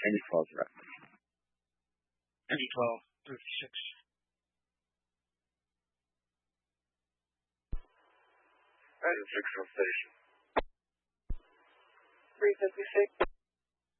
Any false reference. Any 12, 36. 96 on station. 356.